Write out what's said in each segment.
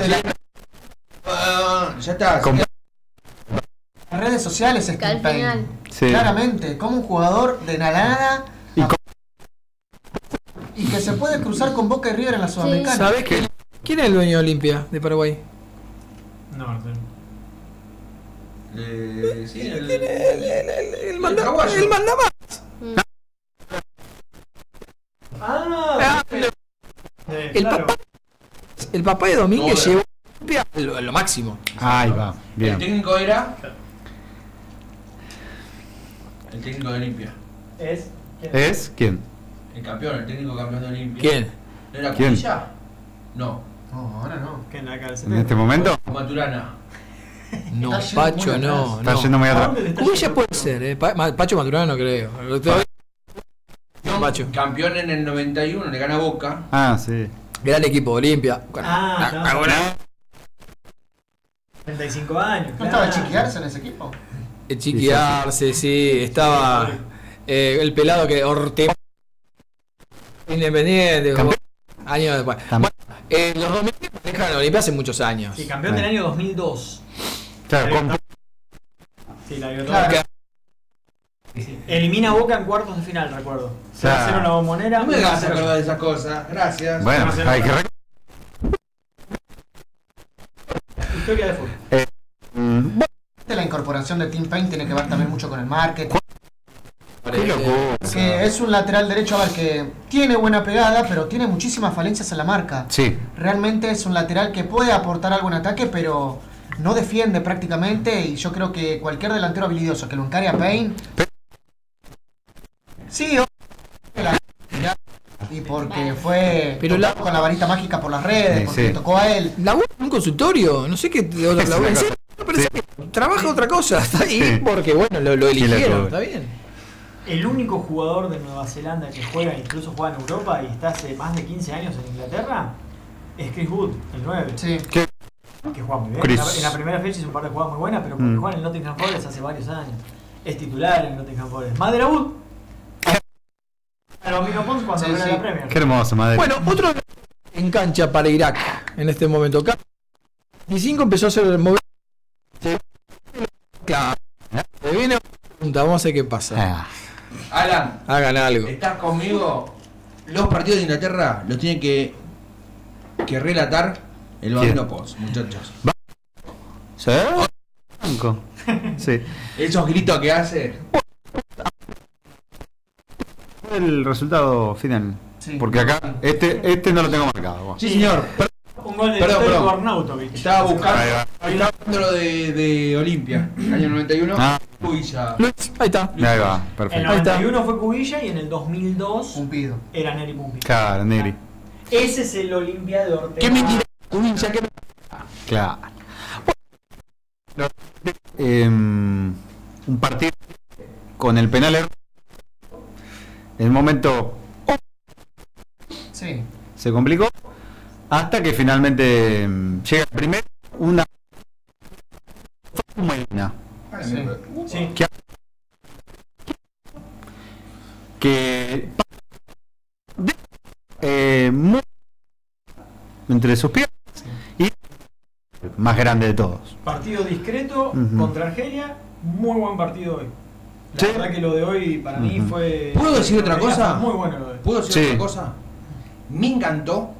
Ya está. Las redes sociales es Que al Tim Payne. final. Sí. Claramente, como un jugador de la nada y que se puede cruzar con Boca y River en la Sudamericana. ¿Sabés quién es el dueño de Olimpia de Paraguay? No sé. Sí, El mandamás. El papá de Domínguez llevó Olimpia a lo máximo. Ahí va, El bien. técnico era. El técnico de Olimpia. ¿Es? ¿Quién? El campeón, el técnico campeón de Olimpia. ¿Quién? ¿No era ¿Quién? Cunilla? No. No, ahora no. ¿Qué en la cabeza? ¿En este momento? Maturana. No, Está yendo Pacho muy no. atrás. Está no. yendo muy atrás. Cubilla puede ser, Pacho Maturana no creo. Pacho. Campeón en el 91, le gana Boca. Ah, sí. Gran equipo, Olimpia. Ah, 35 años. ¿No estaba Chiqui Arce en ese equipo? El Chiqui Arce, sí, estaba el pelado que Ortega Independiente, años después. Bueno, los Domínguez manejan Olimpia hace muchos años. Sí, campeón del año 2002. Claro, Sí, la vio Claro. toda. Sí. Elimina a Boca en cuartos de final, recuerdo. Claro. 0-0 la Bombonera. No me hagas acordar de esas cosas. Gracias. Bueno, hay que Historia de fútbol. La incorporación de Tim Payne tiene que ver también mucho con el marketing. Qué locura. Que es un lateral derecho, a ver, que tiene buena pegada, pero tiene muchísimas falencias en la marca. Sí. Realmente es un lateral que puede aportar algo en ataque, pero no defiende prácticamente. Y yo creo que cualquier delantero habilidoso que lo encare a Payne. Sí, y porque fue Pero tocado con la varita mágica por las redes, Sí, porque sí. le tocó a él. Labura en un consultorio, no sé qué otra labura. ¿En serio? No, pero Sí. trabaja otra cosa, está ahí Sí. porque bueno, lo eligieron, tuve. está bien. El único jugador de Nueva Zelanda que juega, incluso juega en Europa y está hace más de 15 años en Inglaterra, es Chris Wood, el 9. Sí. Que juega muy bien. Chris. En la primera fecha hizo un par de jugadas muy buenas, pero porque juega en el Nottingham Forest hace varios años. Es titular en el Nottingham Forest. Madera Wood. Lo vino Pons cuando Sí, ganó sí. la Premier. Qué hermoso, madre. Bueno, otro en cancha para Irak en este momento. 25 empezó a hacer el mover. Claro. Se viene una pregunta, vamos a ver qué pasa. Ah, Alan, Hagan algo. ¿estás conmigo? Los partidos de Inglaterra los tiene que relatar el Bambino Pons, muchachos. ¿sí? Banco. Sí. Esos gritos que hace. El resultado final. Sí. Porque acá, este no lo tengo marcado. Sí, señor. Un gol de Perdón, histórico perdón. Arnautovic. Estaba buscando, Ahí va. lo de Olimpia, año 91. Ah. Uy, ya. Luis, ahí está. Ahí va, En el perfecto. Ahí está. 91 fue Cubilla y en el 2002 Cumplido. era Neri Pumpi. Claro, Negri. Ese es el Olimpia de Ortega. ¿Qué mentira? Un hincha que Claro. Un partido con el penal el momento Sí. se complicó hasta que finalmente llega el primero una buena Sí. Sí. que muy entre sus piernas y más grande de todos. Partido discreto Ujú. contra Argelia. Muy buen partido hoy. La Sí. verdad que lo de hoy para mí Ujú. fue. ¿Puedo decir otra cosa? Muy bueno lo de hoy. ¿Puedo decir Sí. otra cosa? Me encantó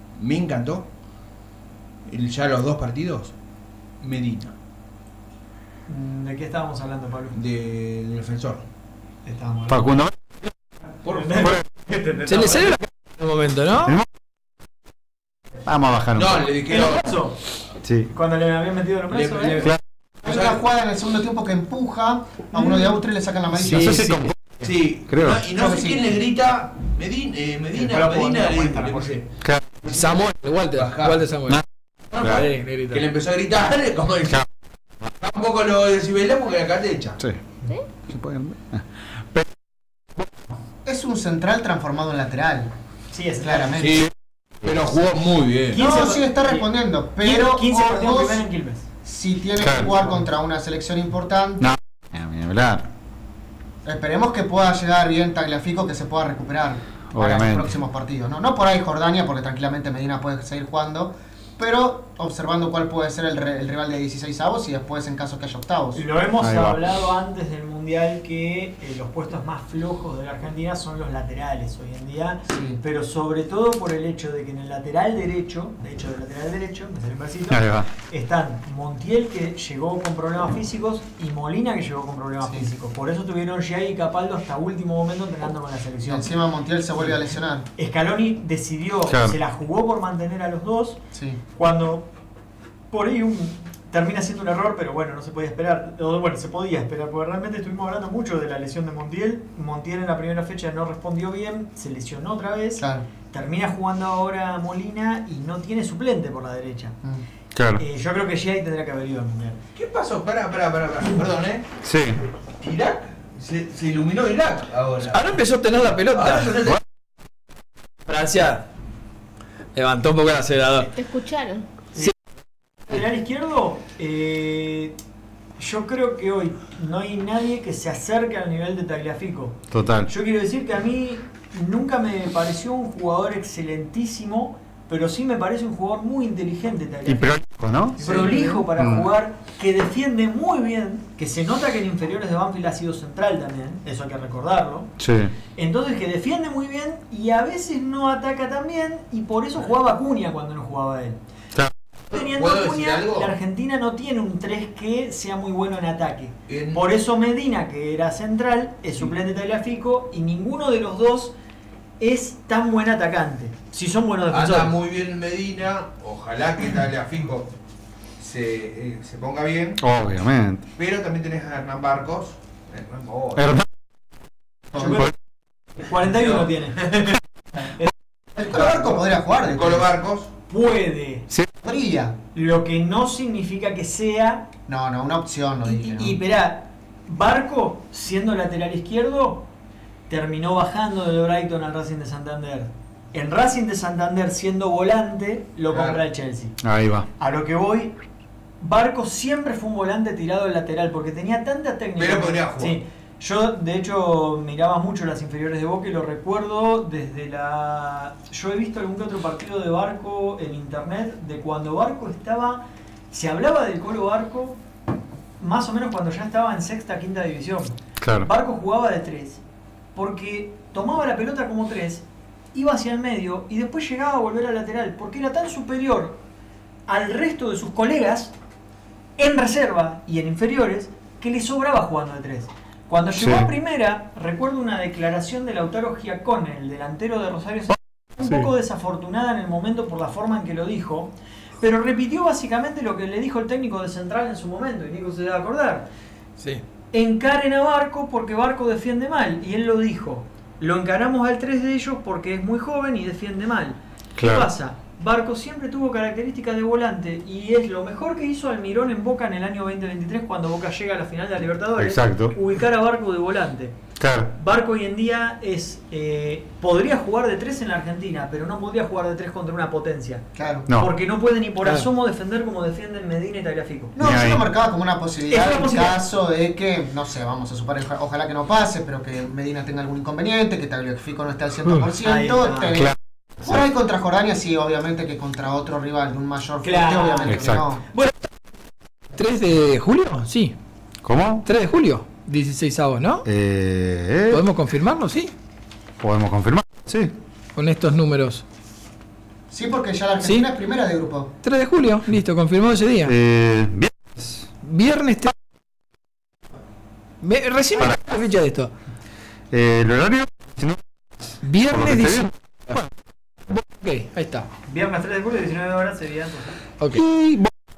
ya los dos partidos, Medina, ¿De qué estábamos hablando, Pablo? del defensor. Estábamos hablando. Facundo, Se le salió la cara en un momento, ¿no? vamos a bajar un No, poco. le ¿El dijeron. brazo? Sí. Cuando le habían metido el brazo, Le- Claro. Hay una jugada en el segundo tiempo que empuja a uno de Austria y le sacan la amarilla. No sé Sí, si sí. con- Sí, Creo. y no Creo sé que sí. quién le grita Medina, le puse. Claro. Samuel, Walter, Bajá. Walter Samuel. Ah, claro. Sí, le grita. Que le empezó a gritar como el tampoco lo decibelé porque acá te echa. Sí. ¿Se puede? Es un central transformado en lateral, Sí, es claramente. Sí, pero jugó muy bien. 15 No, sí está respondiendo, pero 15 partidos ojos, primero en Quilmes. si tiene Claro. que jugar contra una selección importante, No, ni hablar. esperemos que pueda llegar bien Tagliafico, que se pueda recuperar para Obviamente. los próximos partidos. No por ahí Jordania, porque tranquilamente Medina puede seguir jugando, pero observando cuál puede ser el rival de 16avos y después en caso que haya octavos. Lo hemos Ahí va. hablado antes del Mundial que los puestos más flojos de la Argentina son los laterales hoy en día, Sí. pero sobre todo por el hecho de que en el lateral derecho, de hecho del lateral derecho, me sale un versito, Ahí va. están Montiel que llegó con problemas físicos y Molina que llegó con problemas Sí. físicos. Por eso tuvieron Giai y Capaldo hasta último momento entrenando con la Y selección. encima Montiel se vuelve a lesionar. Scaloni decidió, Claro. se la jugó por mantener a los dos, Sí. cuando por ahí termina siendo un error, pero bueno, no se podía esperar. Bueno, se podía esperar, porque realmente estuvimos hablando mucho de la lesión de Montiel. Montiel en la primera fecha no respondió bien, se lesionó otra vez. Claro. Termina jugando ahora Molina y no tiene suplente por la derecha. Claro. Yo creo que Giai tendrá que haber ido al Mundial. ¿Qué pasó? Pará. Perdón, Sí. Irak. Se iluminó Irak ahora. Ahora empezó a tener la pelota. Ahora se- Francia levantó un poco el acelerador. Te escucharon. Lateral izquierdo, yo creo que hoy no hay nadie que se acerque al nivel de Tagliafico. Total. Yo quiero decir que a mí nunca me pareció un jugador excelentísimo, pero sí me parece un jugador muy inteligente Y Tagliafico. prolijo, ¿no? Prolijo para Mm. jugar, que defiende muy bien, que se nota que en inferiores de Banfield ha sido central también, eso hay que recordarlo. Sí. Entonces que defiende muy bien y a veces no ataca tan bien y por eso jugaba Acuña cuando no jugaba él. Claro. Teniendo ¿Puedo decir Acuña, algo? la Argentina no tiene un 3 que sea muy bueno en ataque. En- Por eso Medina, que era central, es suplente de Tagliafico y ninguno de los dos es tan buen atacante. Si son buenos Anda defensores. muy bien Medina. Ojalá que Tagliafico se ponga bien. Obviamente. Pero también tenés a Hernán Barcos. Hernán. Yo creo que 41 tiene. El Colo Barco podría jugar de El Colo tres. Barcos. Puede. Podría. Lo que no significa que sea. No, una opción, no dije. ¿no? Y esperá, Barco, siendo lateral izquierdo, terminó bajando del Brighton al Racing de Santander. En Racing de Santander, siendo volante, lo Claro. compra el Chelsea. Ahí va. A lo que voy, Barco siempre fue un volante tirado al lateral porque tenía tanta técnica. Pero podría jugar. Sí. Yo, de hecho, miraba mucho las inferiores de Boca y lo recuerdo desde la... Yo he visto algún que otro partido de Barco en internet de cuando Barco estaba... Se hablaba del Colo Barco más o menos cuando ya estaba en sexta, quinta división. Claro. Barco jugaba de 3 porque tomaba la pelota como 3, iba hacia el medio y después llegaba a volver al lateral porque era tan superior al resto de sus colegas en reserva y en inferiores que le sobraba jugando de 3. Cuando llegó Sí. a primera, recuerdo una declaración de Lautaro Giacone, el delantero de Rosario Central, un Sí. poco desafortunada en el momento por la forma en que lo dijo, pero repitió básicamente lo que le dijo el técnico de Central en su momento, y Nico se debe acordar. Sí. Encaren a Barco porque Barco defiende mal. Y él lo dijo. Lo encaramos al 3 de ellos porque es muy joven y defiende mal. Claro. ¿Qué pasa? Barco siempre tuvo características de volante y es lo mejor que hizo Almirón en Boca en el año 2023 cuando Boca llega a la final de la Libertadores. Exacto. Ubicar a Barco de volante. Claro. Barco hoy en día es podría jugar de 3 en la Argentina, pero no podría jugar de 3 contra una potencia. Claro. No. Porque no puede ni por Claro. asomo defender como defienden Medina y Tagliafico. No, Ni yo ahí. lo marcaba como una posibilidad Es una en posibilidad. caso de que, no sé, vamos a suponer, ojalá que no pase, pero que Medina tenga algún inconveniente, que Tagliafico no esté al 100%. Ahí está. tenés- Claro. Por ahí contra Jordania sí, obviamente que contra otro rival de un mayor fuerte, Claro. obviamente Exacto. que no. Bueno, 3 de julio, sí. ¿Cómo? 3 de julio, 16avos, ¿no? ¿Podemos confirmarlo? Sí. Podemos confirmar. Sí. Con estos números. Sí, porque ya la Argentina Sí. es primera de grupo. 3 de julio, listo, confirmado ese día. Bien. Viernes 3. Recién me la fecha de esto. El horario. Si no, Viernes por lo que te 19. Ok, ahí está. Viernes 3 de julio, 19 horas sería entonces. Ok. Y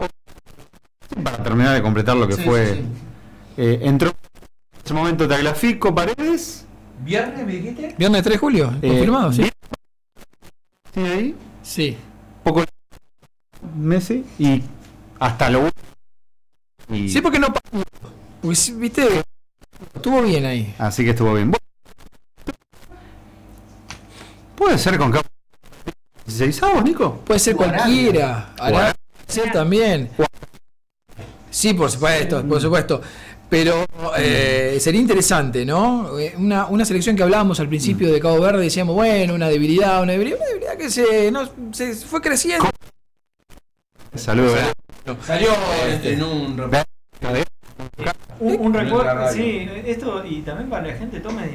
para terminar de completar lo que Sí, fue. sí, sí. Entró en ese momento Tagliafico, Paredes. ¿Viernes me dijiste? Viernes 3 de julio, confirmado, sí. Sí, ahí. Sí. Poco Messi y hasta lo y Sí, porque no. Pues, viste, estuvo bien ahí. así que estuvo bien. Puede ser con 16avos, Nico. Puede ser Guarani. cualquiera. Guarani. Arabia ser también. Sí, por supuesto, por supuesto. Pero sería interesante, ¿no? Una selección que hablábamos al principio de Cabo Verde, decíamos, bueno, una debilidad que se fue creciendo. Saludos. Salió en un Un la recuerdo, radio. sí, esto y también para la gente tome